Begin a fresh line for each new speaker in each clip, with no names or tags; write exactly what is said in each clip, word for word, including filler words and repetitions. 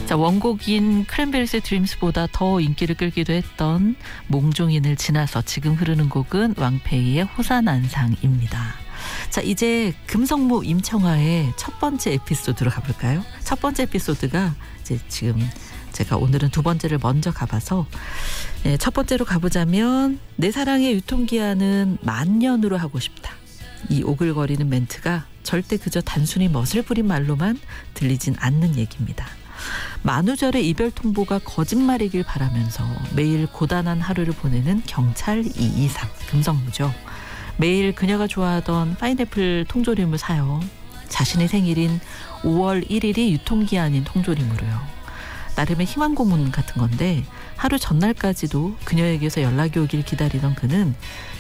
자, 원곡인 크랜베리스의 드림스보다 더 인기를 끌기도 했던 몽종인을 지나서 지금 흐르는 곡은 왕페이의 호사난상입니다. 자, 이제 금성무 임청아의 첫 번째 에피소드로 가볼까요? 첫 번째 에피소드가 이제 지금 제가 오늘은 두 번째를 먼저 가봐서 네, 첫 번째로 가보자면 내 사랑의 유통기한은 만년으로 하고 싶다. 이 오글거리는 멘트가 절대 그저 단순히 멋을 부린 말로만 들리진 않는 얘기입니다. 만우절의 이별 통보가 거짓말이길 바라면서 매일 고단한 하루를 보내는 경찰 이이삼 금성무죠. 매일 그녀가 좋아하던 파인애플 통조림을 사요. 자신의 생일인 오월 일일이 유통기한인 통조림으로요. 나름의 희망 고문 같은 건데 하루 전날까지도 그녀에게서 연락이 오길 기다리던 그는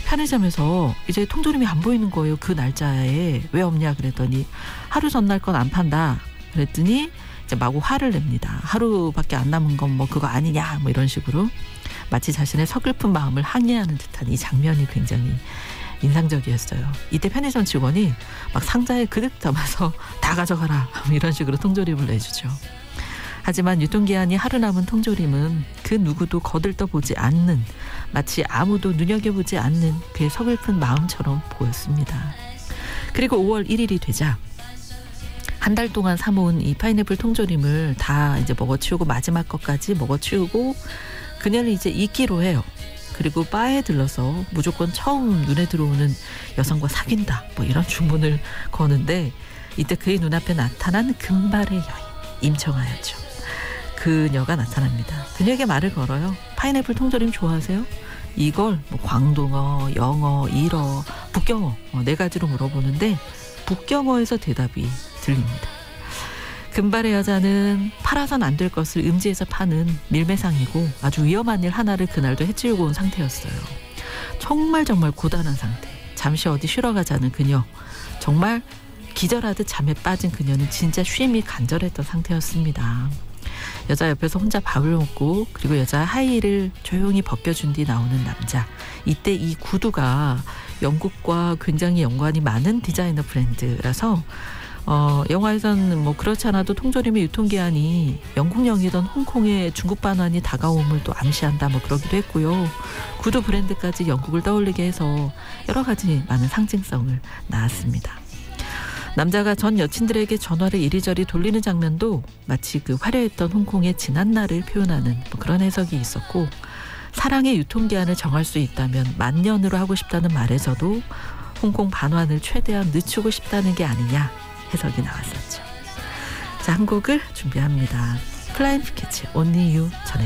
편의점에서 이제 통조림이 안 보이는 거예요. 그 날짜에 왜 없냐 그랬더니 하루 전날 건 안 판다 그랬더니 이제 마구 화를 냅니다. 하루밖에 안 남은 건 뭐 그거 아니냐 뭐 이런 식으로 마치 자신의 서글픈 마음을 항의하는 듯한 이 장면이 굉장히 인상적이었어요. 이때 편의점 직원이 막 상자에 그득 담아서 다 가져가라 이런 식으로 통조림을 내주죠. 하지만 유통기한이 하루 남은 통조림은 그 누구도 거들떠보지 않는, 마치 아무도 눈여겨보지 않는 그의 서글픈 마음처럼 보였습니다. 그리고 오월 일일이 되자 한 달 동안 사모은 이 파인애플 통조림을 다 이제 먹어치우고 마지막 것까지 먹어치우고 그녀는 이제 잊기로 해요. 그리고 바에 들러서 무조건 처음 눈에 들어오는 여성과 사귄다 뭐 이런 주문을 거는데 이때 그의 눈앞에 나타난 금발의 여인 임청아였죠. 그녀가 나타납니다. 그녀에게 말을 걸어요. 파인애플 통조림 좋아하세요? 이걸 뭐 광동어, 영어, 일어, 북경어 어, 네 가지로 물어보는데 북경어에서 대답이 들립니다. 금발의 여자는 팔아선 안 될 것을 음지에서 파는 밀매상이고 아주 위험한 일 하나를 그날도 해치우고 온 상태였어요. 정말 정말 고단한 상태. 잠시 어디 쉬러 가자는 그녀. 정말 기절하듯 잠에 빠진 그녀는 진짜 쉼이 간절했던 상태였습니다. 여자 옆에서 혼자 밥을 먹고 그리고 여자 하이힐을 조용히 벗겨준 뒤 나오는 남자. 이때 이 구두가 영국과 굉장히 연관이 많은 디자이너 브랜드라서 어, 영화에서는 뭐 그렇지 않아도 통조림의 유통기한이 영국령이던 홍콩의 중국 반환이 다가옴을 또 암시한다 뭐 그러기도 했고요. 구두 브랜드까지 영국을 떠올리게 해서 여러 가지 많은 상징성을 낳았습니다. 남자가 전 여친들에게 전화를 이리저리 돌리는 장면도 마치 그 화려했던 홍콩의 지난 날을 표현하는 뭐 그런 해석이 있었고, 사랑의 유통기한을 정할 수 있다면 만년으로 하고 싶다는 말에서도 홍콩 반환을 최대한 늦추고 싶다는 게 아니냐 해석이 나왔었죠. 자, 한 곡을 준비합니다. 플라잉 피켓츠 Only You 전해